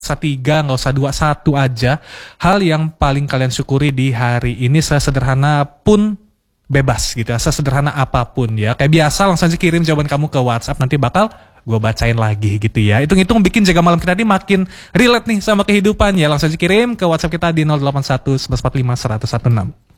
usah 3, nggak usah 2, 1 aja. Hal yang paling kalian syukuri di hari ini, sesederhana pun bebas gitu ya, sesederhana apapun ya. Kayak biasa langsung aja kirim jawaban kamu ke WhatsApp, nanti bakal gue bacain lagi gitu ya. Hitung-hitung bikin jaga malam kita ini makin relate nih sama kehidupan ya. Langsung aja kirim ke WhatsApp kita di 081 1145 116.